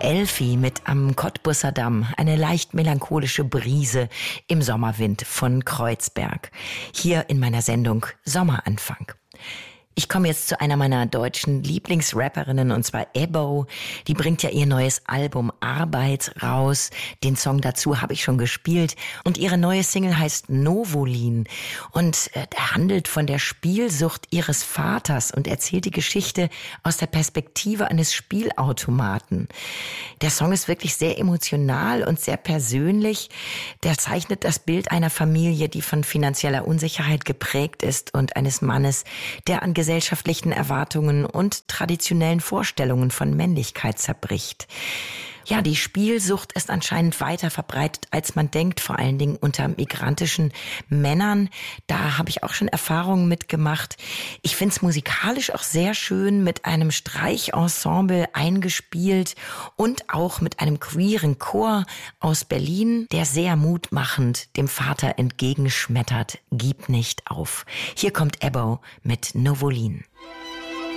Elfi mit Am Cottbusser Damm, eine leicht melancholische Brise im Sommerwind von Kreuzberg. Hier in meiner Sendung Sommeranfang. Ich komme jetzt zu einer meiner deutschen Lieblingsrapperinnen, und zwar Ebbo. Die bringt ja ihr neues Album Arbeit raus. Den Song dazu habe ich schon gespielt. Und ihre neue Single heißt Novolin. Und er handelt von der Spielsucht ihres Vaters und erzählt die Geschichte aus der Perspektive eines Spielautomaten. Der Song ist wirklich sehr emotional und sehr persönlich. Der zeichnet das Bild einer Familie, die von finanzieller Unsicherheit geprägt ist, und eines Mannes, der an gesellschaftlichen Erwartungen und traditionellen Vorstellungen von Männlichkeit zerbricht. Ja, die Spielsucht ist anscheinend weiter verbreitet, als man denkt, vor allen Dingen unter migrantischen Männern. Da habe ich auch schon Erfahrungen mitgemacht. Ich finde es musikalisch auch sehr schön, mit einem Streichensemble eingespielt und auch mit einem queeren Chor aus Berlin, der sehr mutmachend dem Vater entgegenschmettert: Gib nicht auf. Hier kommt Ebbo mit Novolin.